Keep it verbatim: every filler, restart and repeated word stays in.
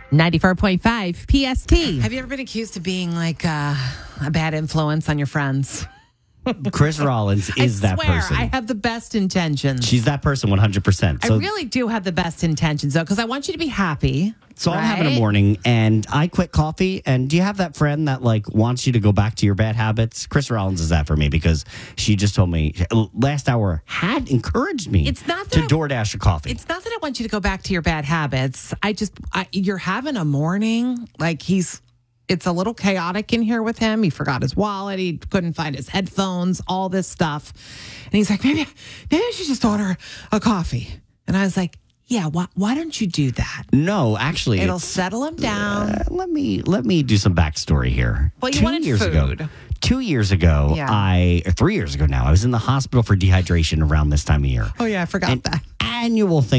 ninety-four point five P S T. Have you ever been accused of being like uh, a bad influence on your friends? Chris Rollins is I that swear, person. I have the best intentions. She's that person one hundred percent. So, I really do have the best intentions, though, because I want you to be happy. so I'm having a right? morning and I quit coffee. And do you have that friend that like wants you to go back to your bad habits? Chris Rollins is that for me because she just told me last hour had encouraged me It's not to that I- DoorDash a coffee. It's not that I want you to go back to your bad habits. I just, I, you're having a morning. Like he's, it's a little chaotic in here with him. He forgot his wallet. He couldn't find his headphones, all this stuff. And he's like, maybe, maybe I should just order a coffee. And I was like, yeah, why, why don't you do that? no, actually, It'll it's- settle him down. Uh, let me let me do some backstory here. Well, you two wanted years food. ago, two years ago, Yeah. I or three years ago now, I was in the hospital for dehydration around this time of year. Oh, yeah, I forgot An that. annual thing.